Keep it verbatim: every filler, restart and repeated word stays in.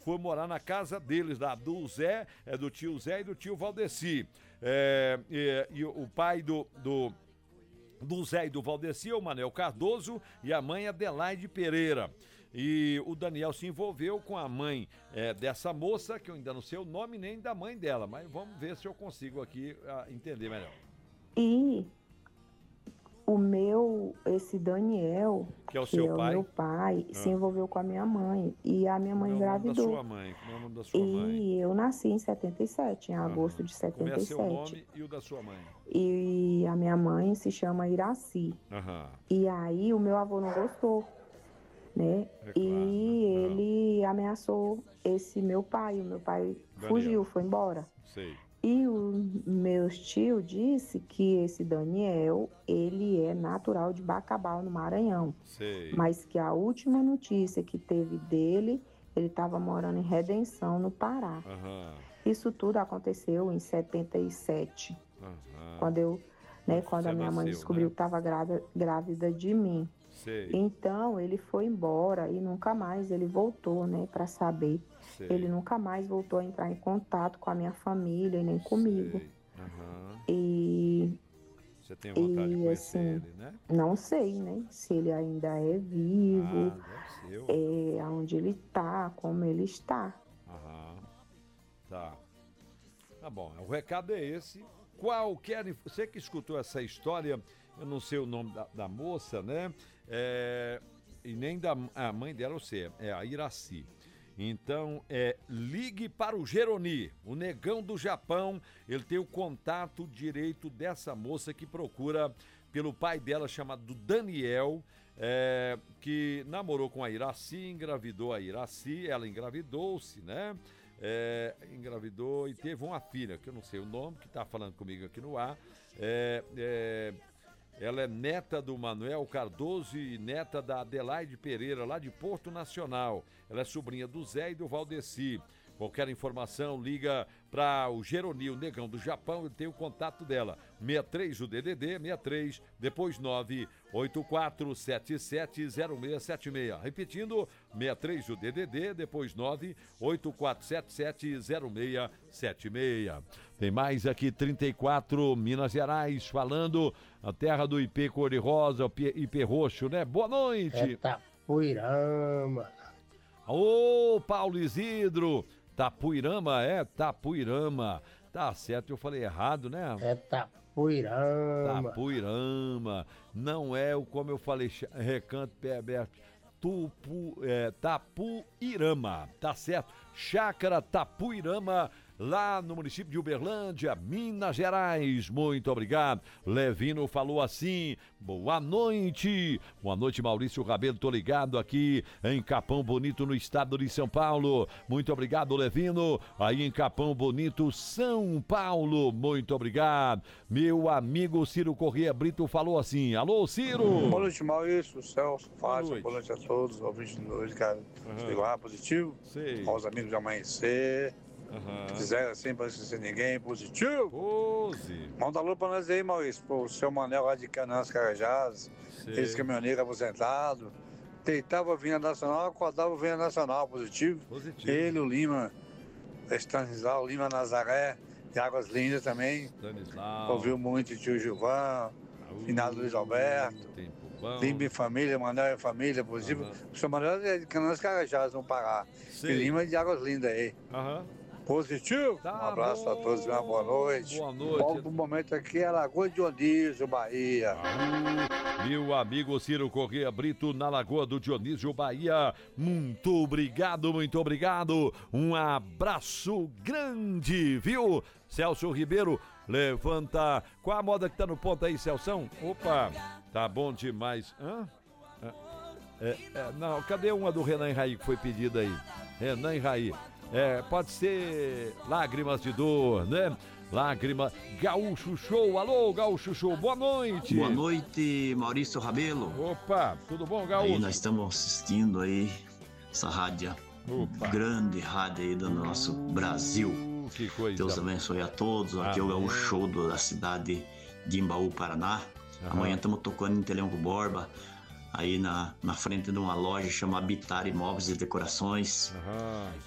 foi morar na casa deles, lá do Zé, é do tio Zé e do tio Valdeci. É, e, e o pai do... do do Zé e do Valdeci, o Manel Cardoso, e a mãe Adelaide Pereira. E o Daniel se envolveu com a mãe é, dessa moça, que eu ainda não sei o nome nem da mãe dela, mas vamos ver se eu consigo aqui uh, entender melhor. E o meu, esse Daniel, que é o, que seu é pai? o meu pai, ah. se envolveu com a minha mãe. E a minha mãe Como é o nome engravidou. da sua mãe? Como é o nome da sua e mãe? eu nasci em setenta e sete, em ah. agosto de setenta e sete. Como é seu nome e o da sua mãe? E a minha mãe se chama Iraci. Aham. E aí o meu avô não gostou, né? É claro, e né? ele ameaçou esse meu pai. O meu pai Daniel. fugiu, foi embora. Sei. E o meu tio disse que esse Daniel, ele é natural de Bacabal, no Maranhão. Sei. Mas que a última notícia que teve dele, ele estava morando em Redenção, no Pará. Uhum. Isso tudo aconteceu em setenta e sete. Uhum. Quando eu, né, quando a minha nasceu, mãe descobriu, né, que estava grávida, grávida de mim. Sei. Então ele foi embora e nunca mais ele voltou, né, para saber. Sei. Ele nunca mais voltou a entrar em contato com a minha família e nem comigo. Uhum. E você tem vontade e, de conhecer assim, ele, né? Não sei, né, se ele ainda é vivo, ah, deve ser. é, onde ele tá, como ele está. Aham. Tá. Tá bom, o recado é esse. Qualquer... Você que escutou essa história, eu não sei o nome da, da moça, né? É, e nem da a mãe dela, eu sei, é a Iraci. Então, é, ligue para o Geroni, o negão do Japão. Ele tem o contato direito dessa moça que procura pelo pai dela, chamado Daniel, é, que namorou com a Iraci, engravidou a Iraci, ela engravidou-se, né? É, engravidou e teve uma filha, que eu não sei o nome, que está falando comigo aqui no ar. É, é, ela é neta do Manuel Cardoso e neta da Adelaide Pereira, lá de Porto Nacional. Ela é sobrinha do Zé e do Valdeci. Qualquer informação, liga para o Geroni, o negão do Japão, ele tem o contato dela. sessenta e três, o D D D, sessenta e três, depois nove oito quatro sete sete zero seis sete seis. Repetindo, sessenta e três, o D D D, depois nove oito quatro sete sete zero seis sete seis. Tem mais aqui, trinta e quatro, Minas Gerais, falando, a terra do ipê cor-de-rosa, ipê roxo, né? Boa noite. É Tapuirama. Ô, Paulo Isidro. Tapuirama, é? Tapuirama. Tá certo, eu falei errado, né? É Tapuirama. Tapuirama. Não é o, como eu falei, recanto pé aberto. Tupu, é, Tapuirama, tá certo? Chácara Tapuirama, lá no município de Uberlândia, Minas Gerais. Muito obrigado. Levino falou assim, boa noite. Boa noite, Maurício Rabelo, tô ligado aqui em Capão Bonito, no estado de São Paulo. Muito obrigado, Levino, aí em Capão Bonito, São Paulo. Muito obrigado. Meu amigo Ciro Corrêa Brito falou assim, alô, Ciro. Boa noite, Maurício, Celso, Fátima, boa noite a todos, ouvintes de noite, cara. Uhum. Ligou lá, positivo. Sei. Aos amigos de amanhecer. Uhum. Se quiser assim, para esquecer ninguém, positivo. Pose. Manda alô pra nós aí, Maurício, pro seu Manel lá de Canaãs Carajás, esse caminhoneiro aposentado. Deitava vinha nacional, acordava vinha nacional, positivo. Positivo. Ele, o Lima, Stanislau, Lima Nazaré, de Águas Lindas também. Stanislau. Ouviu muito tio Gilvan, uh, finado Luiz Alberto. Lima e família, Manel e família, positivo. Uhum. O seu Manel é de Canaãs Carajás, no Pará. Sei. E Lima de Águas Lindas aí. Aham. Uhum. Positivo? Tá um abraço bom. a todos, uma boa noite. Boa noite. Bom pro momento aqui é Lagoa de Dionísio, Bahia. Ah, meu amigo Ciro Corrêa Brito, na Lagoa do Dionísio, Bahia. Muito obrigado, muito obrigado. Um abraço grande, viu? Celso Ribeiro, levanta. Qual a moda que tá no ponto aí, Celção? Opa, tá bom demais. Hã? É, é, não, cadê uma do Renan Raí que foi pedida aí? Renan Raí. É, pode ser Lágrimas de Dor, né? Lágrima, Gaúcho Show, alô Gaúcho Show, boa noite. Boa noite, Maurício Rabelo. Opa, tudo bom, Gaúcho? Aí nós estamos assistindo aí essa rádio, Opa. grande rádio aí do nosso uh, Brasil. Que coisa. Deus abençoe a todos, aqui Amém. É o Gaúcho Show da cidade de Embaú, Paraná. Uhum. Amanhã estamos tocando em Telemco Borba, aí na, na frente de uma loja chamada Habitar Imóveis e Decorações. Uhum,